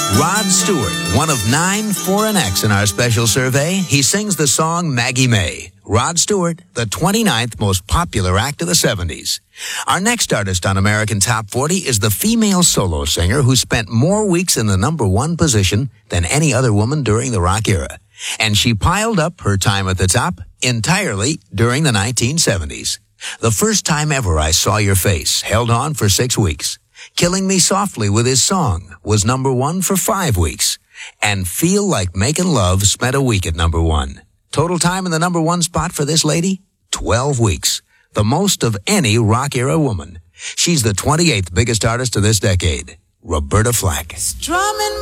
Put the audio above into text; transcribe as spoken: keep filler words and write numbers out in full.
Rod Stewart, one of nine for an X in our special survey. He sings the song Maggie May. Rod Stewart, the twenty-ninth most popular act of the seventies. Our next artist on American Top forty is the female solo singer who spent more weeks in the number one position than any other woman during the rock era. And she piled up her time at the top entirely during the nineteen seventies. The First Time Ever I Saw Your Face held on for six weeks. Killing Me Softly with His Song was number one for five weeks. And Feel Like Making Love spent a week at number one. Total time in the number one spot for this lady? twelve weeks. The most of any rock-era woman. She's the twenty-eighth biggest artist of this decade, Roberta Flack. Strumming